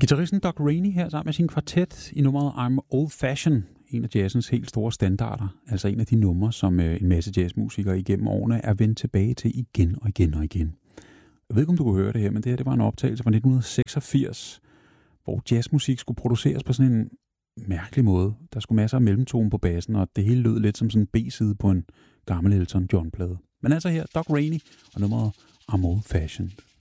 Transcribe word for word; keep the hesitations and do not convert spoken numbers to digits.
Guitaristen Doug Rainey her sammen med sin kvartet i nummeret I'm Old Fashioned, en af jazzens helt store standarder, altså en af de numre, som øh, en masse jazzmusikere igennem årene er vendt tilbage til igen og igen og igen. Jeg ved ikke, om du kunne høre det her, men det her det var en optagelse fra nitten seksogfirs, hvor jazzmusik skulle produceres på sådan en mærkelig måde. Der skulle masser af mellemtone på bassen, og det hele lød lidt som sådan en B-side på en gammel Elton John-plade. Men altså her, Doug Rainey og nummeret I'm Old Fashioned.